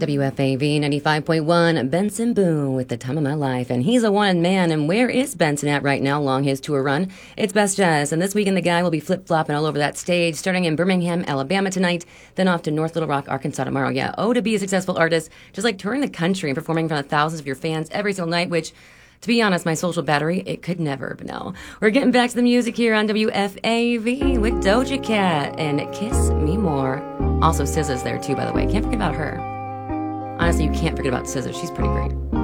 WFAV 95.1, Benson Boone with The Time of My Life. And he's a wanted man. And where is Benson at right now along his tour run? It's Best Jazz. And this weekend, the guy will be flip-flopping all over that stage, starting in Birmingham, Alabama tonight, then off to North Little Rock, Arkansas tomorrow. Yeah, to be a successful artist, just like touring the country and performing in front of thousands of your fans every single night, which, to be honest, my social battery, it could never, but no. We're getting back to the music here on WFAV with Doja Cat and Kiss Me More. Also, SZA's there too, by the way. Can't forget about her. Honestly, you can't forget about SZA. She's pretty great.